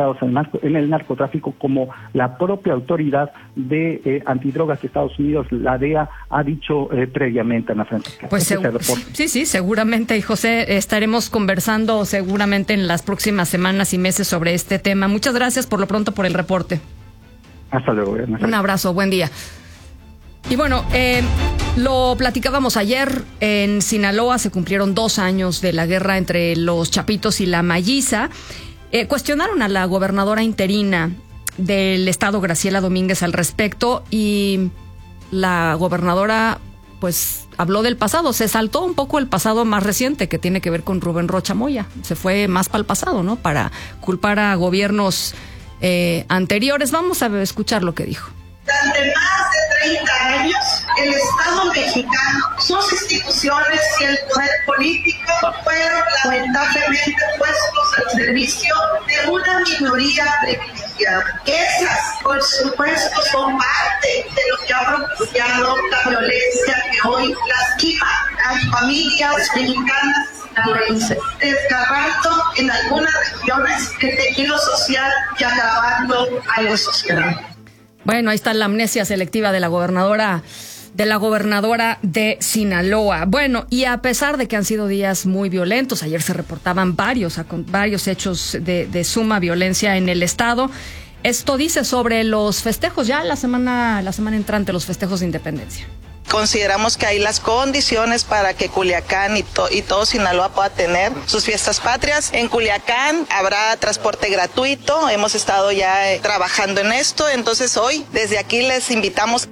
implicados en el narcotráfico, como la propia autoridad de antidrogas de Estados Unidos, la DEA, ha dicho previamente, Ana Francisca. Pues sí, seguramente, y José, estaremos conversando seguramente en las próximas semanas y meses sobre este tema. Muchas gracias por lo pronto por el reporte. Hasta luego. Un abrazo, buen día. Y bueno, lo platicábamos ayer, en Sinaloa se cumplieron 2 años de la guerra entre los Chapitos y la Malliza. Cuestionaron a la gobernadora interina del estado, Graciela Domínguez, al respecto, y la gobernadora pues habló del pasado, se saltó un poco el pasado más reciente que tiene que ver con Rubén Rocha Moya, se fue más para el pasado, ¿no? Para culpar a gobiernos anteriores. Vamos a escuchar lo que dijo. Durante más de 30 años, el Estado mexicano, sus instituciones y el poder político fueron lamentablemente puestos al servicio de una minoría privilegiada. Esas, por supuesto, son parte de lo que ha propiciado la violencia que hoy lastima a familias mexicanas, desgarrando en algunas regiones el tejido social y agravando a lo social. Bueno, ahí está la amnesia selectiva de la gobernadora de Sinaloa. Bueno, y a pesar de que han sido días muy violentos, ayer se reportaban varios hechos de suma violencia en el estado. Esto dice sobre los festejos, ya la semana entrante, los festejos de independencia. Consideramos que hay las condiciones para que Culiacán y todo Sinaloa pueda tener sus fiestas patrias. En Culiacán habrá transporte gratuito, hemos estado ya trabajando en esto, entonces hoy desde aquí les invitamos.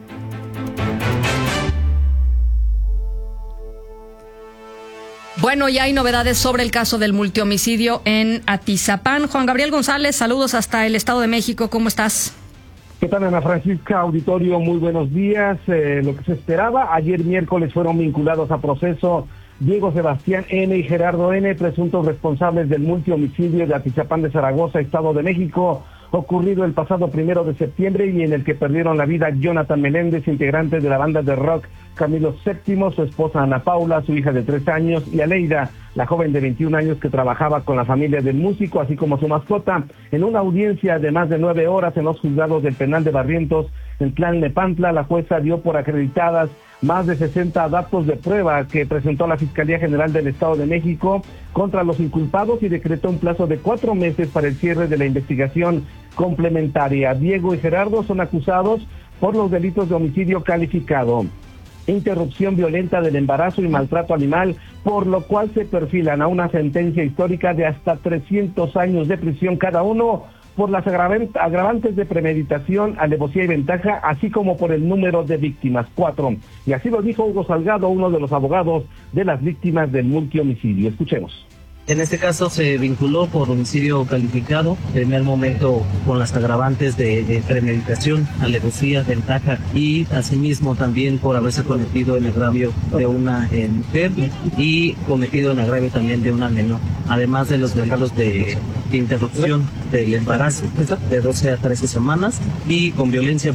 Bueno, ya hay novedades sobre el caso del multihomicidio en Atizapán. Juan Gabriel González, saludos hasta el Estado de México, ¿cómo estás? ¿Qué tal, Ana Francisca? Auditorio, muy buenos días. Lo que se esperaba, ayer miércoles fueron vinculados a proceso Diego Sebastián N. y Gerardo N., presuntos responsables del multihomicidio de Atizapán de Zaragoza, Estado de México, ocurrido el pasado 1 de septiembre y en el que perdieron la vida Jonathan Meléndez, integrante de la banda de rock Camilo VII, su esposa Ana Paula, su hija de 3 años, y Aleida, la joven de 21 años que trabajaba con la familia del músico, así como su mascota, en una audiencia de más de 9 horas en los juzgados del penal de Barrientos, en Tlalnepantla. La jueza dio por acreditadas más de 60 datos de prueba que presentó la Fiscalía General del Estado de México contra los inculpados y decretó un plazo de 4 meses para el cierre de la investigación complementaria. Diego y Gerardo son acusados por los delitos de homicidio calificado, interrupción violenta del embarazo y maltrato animal, por lo cual se perfilan a una sentencia histórica de hasta 300 años de prisión cada uno por las agravantes de premeditación, alevosía y ventaja, así como por el número de víctimas, 4. Y así lo dijo Hugo Salgado, uno de los abogados de las víctimas del multihomicidio. Escuchemos. En este caso se vinculó por homicidio calificado, en primer momento con las agravantes de premeditación, alevosía, ventaja y asimismo también por haberse cometido el agravio de una mujer y cometido el agravio también de una menor, además de los delitos de interrupción del embarazo de 12 a 13 semanas y con violencia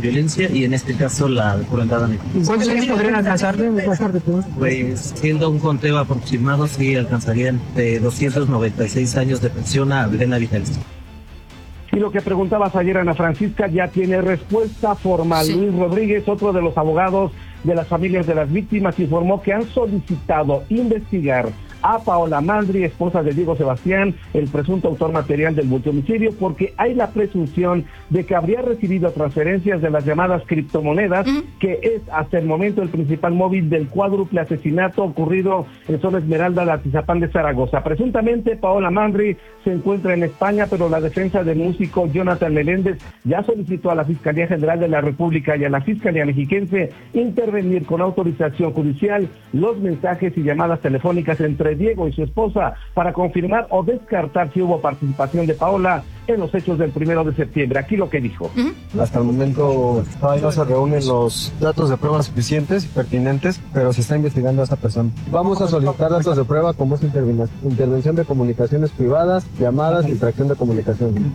y en este caso la crueldad animal. ¿Cuántos años podrían alcanzarle? Pues siendo un conteo aproximado sí alcanzarían de 296 años de prisión a plena vigencia. Y lo que preguntabas ayer, Ana Francisca, ya tiene respuesta formal. Sí. Luis Rodríguez, otro de los abogados de las familias de las víctimas, informó que han solicitado investigar a Paola Mandri, esposa de Diego Sebastián, el presunto autor material del multihomicidio, porque hay la presunción de que habría recibido transferencias de las llamadas criptomonedas, que es hasta el momento el principal móvil del cuádruple asesinato ocurrido en Zona Esmeralda de Atizapán de Zaragoza. Presuntamente Paola Mandri se encuentra en España, pero la defensa del músico Jonathan Meléndez ya solicitó a la Fiscalía General de la República y a la Fiscalía Mexiquense intervenir con autorización judicial los mensajes y llamadas telefónicas entre Diego y su esposa para confirmar o descartar si hubo participación de Paola en los hechos del 1 de septiembre. Aquí lo que dijo. Hasta el momento todavía no se reúnen los datos de prueba suficientes y pertinentes, pero se está investigando a esa persona. Vamos a solicitar datos de prueba como es intervención de comunicaciones privadas, llamadas y tracción de comunicación.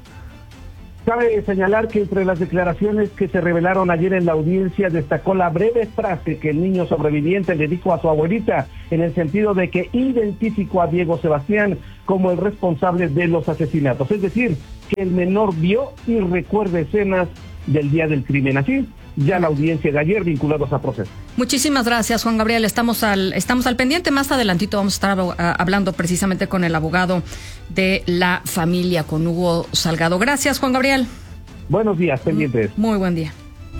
Cabe señalar que entre las declaraciones que se revelaron ayer en la audiencia destacó la breve frase que el niño sobreviviente le dijo a su abuelita, en el sentido de que identificó a Diego Sebastián como el responsable de los asesinatos. Es decir, que el menor vio y recuerda escenas del día del crimen. Así, ya la audiencia de ayer vinculados a proceso. Muchísimas gracias, Juan Gabriel. Estamos al pendiente. Más adelantito vamos a estar hablando precisamente con el abogado de la familia, con Hugo Salgado. Gracias, Juan Gabriel. Buenos días, pendientes. Muy buen día.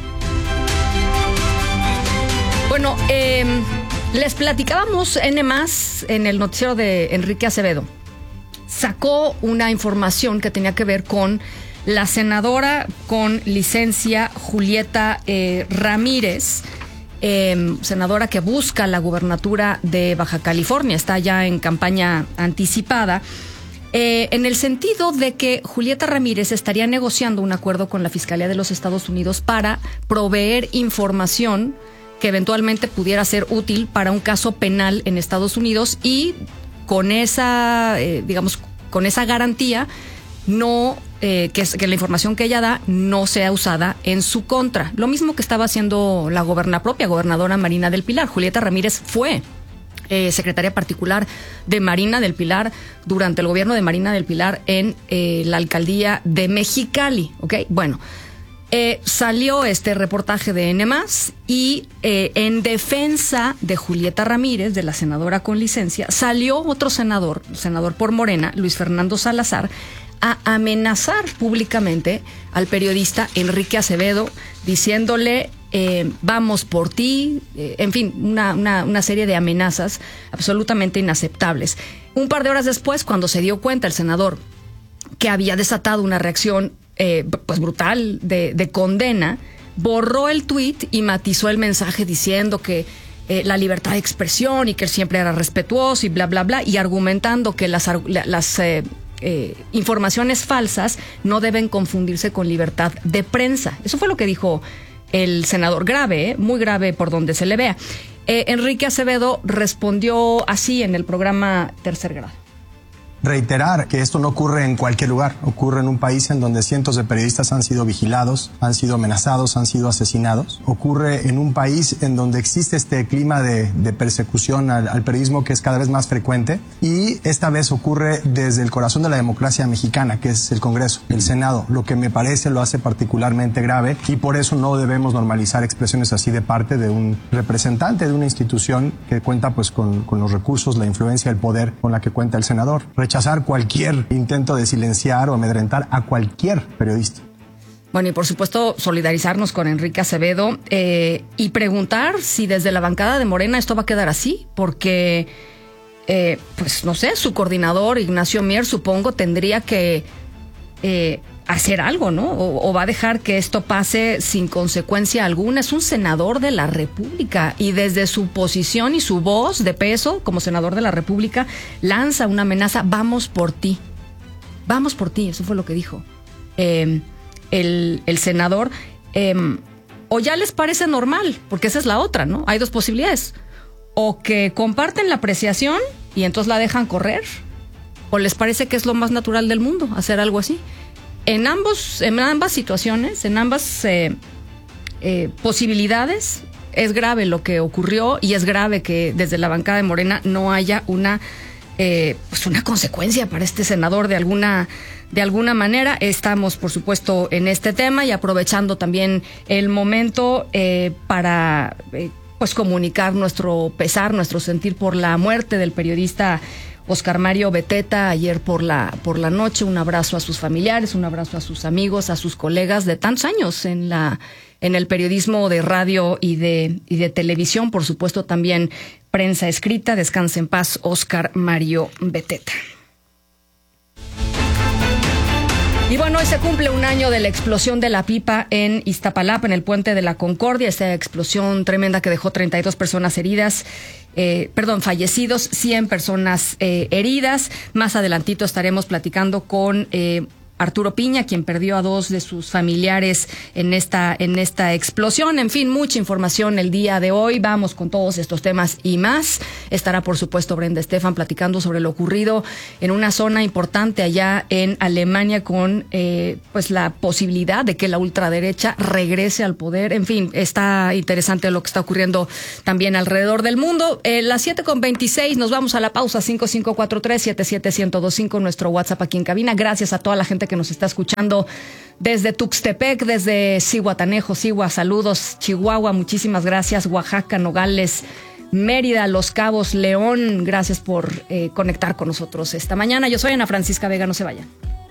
Bueno, les platicábamos N+, en el noticiero de Enrique Acevedo. Sacó una información que tenía que ver con la senadora con licencia Julieta Ramírez, senadora que busca la gubernatura de Baja California, está ya en campaña anticipada, en el sentido de que Julieta Ramírez estaría negociando un acuerdo con la Fiscalía de los Estados Unidos para proveer información que eventualmente pudiera ser útil para un caso penal en Estados Unidos, y con esa, con esa garantía, no que la información que ella da no sea usada en su contra. Lo mismo que estaba haciendo la propia gobernadora Marina del Pilar. Julieta Ramírez fue secretaria particular de Marina del Pilar durante el gobierno de Marina del Pilar en la alcaldía de Mexicali. ¿Okay? Bueno, salió este reportaje de N+, y en defensa de Julieta Ramírez, de la senadora con licencia, salió otro senador por Morena, Luis Fernando Salazar, a amenazar públicamente al periodista Enrique Acevedo, diciéndole vamos por ti, en fin, una serie de amenazas absolutamente inaceptables. Un par de horas después, cuando se dio cuenta el senador que había desatado una reacción pues brutal de condena, borró el tuit y matizó el mensaje diciendo que la libertad de expresión y que él siempre era respetuoso y bla, bla, bla, y argumentando que las informaciones falsas no deben confundirse con libertad de prensa. Eso fue lo que dijo el senador. Grave, muy grave por donde se le vea. Enrique Acevedo respondió así en el programa Tercer Grado. Reiterar que esto no ocurre en cualquier lugar, ocurre en un país en donde cientos de periodistas han sido vigilados, han sido amenazados, han sido asesinados. Ocurre en un país en donde existe este clima de persecución al periodismo que es cada vez más frecuente, y esta vez ocurre desde el corazón de la democracia mexicana, que es el Congreso, el Senado, lo que me parece lo hace particularmente grave, y por eso no debemos normalizar expresiones así de parte de un representante de una institución que cuenta pues con los recursos, la influencia, el poder con la que cuenta el senador. Rechazar cualquier intento de silenciar o amedrentar a cualquier periodista. Bueno, y por supuesto solidarizarnos con Enrique Acevedo y preguntar si desde la bancada de Morena esto va a quedar así, porque pues no sé, su coordinador Ignacio Mier, supongo, tendría que hacer algo, ¿no? O va a dejar que esto pase sin consecuencia alguna. Es un senador de la República y desde su posición y su voz de peso como senador de la República lanza una amenaza: vamos por ti. Vamos por ti, eso fue lo que dijo el senador. O ya les parece normal, porque esa es la otra, ¿no? Hay dos posibilidades: o que comparten la apreciación y entonces la dejan correr, o les parece que es lo más natural del mundo hacer algo así. En ambas situaciones, en ambas posibilidades, es grave lo que ocurrió, y es grave que desde la bancada de Morena no haya una consecuencia para este senador de alguna manera. Estamos, por supuesto, en este tema y aprovechando también el momento para pues comunicar nuestro pesar, nuestro sentir por la muerte del periodista Oscar Mario Beteta ayer por la noche. Un abrazo a sus familiares, un abrazo a sus amigos, a sus colegas de tantos años en el periodismo de radio y de televisión, por supuesto también prensa escrita. Descanse en paz, Oscar Mario Beteta. Y bueno, hoy se cumple un año de la explosión de la pipa en Iztapalapa, en el Puente de la Concordia. Esta explosión tremenda que dejó 32 personas fallecidos, 100 personas heridas. Más adelantito estaremos platicando con Arturo Piña, quien perdió a 2 de sus familiares en esta explosión. En fin, mucha información el día de hoy. Vamos con todos estos temas y más. Estará, por supuesto, Brenda Estefan platicando sobre lo ocurrido en una zona importante allá en Alemania con pues la posibilidad de que la ultraderecha regrese al poder. En fin, está interesante lo que está ocurriendo también alrededor del mundo. Las 7:26, nos vamos a la pausa. 5543-77125, nuestro WhatsApp aquí en cabina. Gracias a toda la gente gente que nos está escuchando desde Tuxtepec, desde Zihuatanejo, saludos, Chihuahua, muchísimas gracias, Oaxaca, Nogales, Mérida, Los Cabos, León, gracias por conectar con nosotros esta mañana. Yo soy Ana Francisca Vega, no se vayan.